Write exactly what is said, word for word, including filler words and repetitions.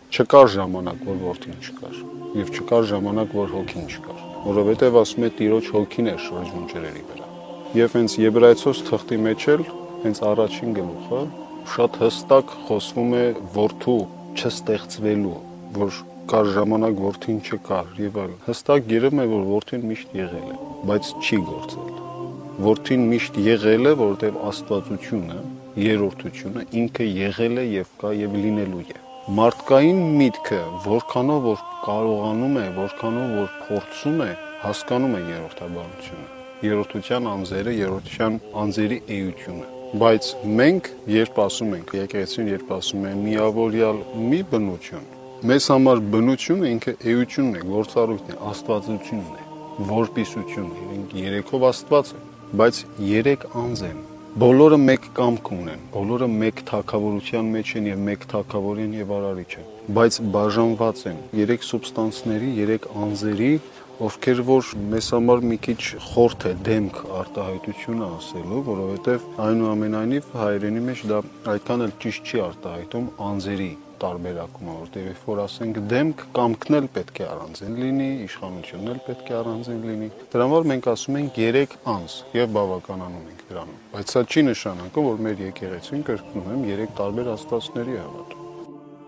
Չկար ժամանակ, որ որդին չկար, եւ չկար ժամանակ, որ հոգին չկար, որովհետեւ ասում է Տիրոջ հոգին էր շրջվում ջրերի վրա։ Եվ հենց Եբրայեցոց թղթի մեջ էլ հենց առաջին գլուխը շատ հստակ խոսվում է որդու չստեղծվելու, որ կար ժամանակ որդին չկար եւ այլ։ Հստակ երևում է, որ որդին միշտ եղել է, բայց չի գործել։ Որդին միշտ եղել է, որովհետեւ Աստվածությունը, երրորդությունը ինքը եղել է եւ կա եւ լինելու է։ Մարդկային միտքը, որքանով որ կարողանում է, որքանով որ փորձում է, հասկանում է երրորդաբանությունը, երրորդության անձերը, երրորդության անձերի էությունը։ Բայց մենք, երբ ասում ենք, եկեղեցին երբ ասում է միավորյալ մի բնություն, մեզ համար բնությունը ինքը էությունն է, գործառույթն է, աստվածությունն է, որպիսությունն է, իրենք երեքով Աստված են, բայց երեք անձ են։ Բոլորը մեկ կամք ունեն, բոլորը մեկ թագավորության մեջ են եւ մեկ թագավոր են եւ արարիչ են, բայց բաժանված են երեք սուբստանցների, երեք անձերի, ովքեր որ մեզ համար մի քիչ խորթ է դեմք արտահայտությունը ասելու, որովհետեւ այնուամենայնիվ հայերենի մեջ դա այդքան էլ ճիշտ չի արտահայտում անձերի տարբերակումը, որտեղ երբ որ ասենք դեմք, կամքն էլ պետք է առանձին լինի, իշխանությունն էլ պետք է առանձին լինի։ Դրա համար մենք ասում ենք երեք անձ եւ բավականանում ենք դրանում։ Բայց սա չի նշանակում, որ մեր եկեղեցին կրկնում եմ երեք տարբեր աստվածների հավատում։